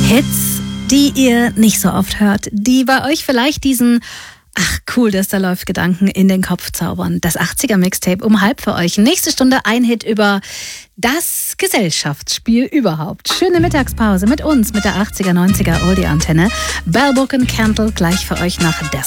Hits, die ihr nicht so oft hört, die bei euch vielleicht diesen ach cool, dass da läuft Gedanken in den Kopf zaubern. Das 80er-Mixtape um halb für euch. Nächste Stunde ein Hit über das Gesellschaftsspiel überhaupt. Schöne Mittagspause mit uns, mit der 80er-90er Oldie-Antenne. Bell Book & Candle gleich für euch nach Death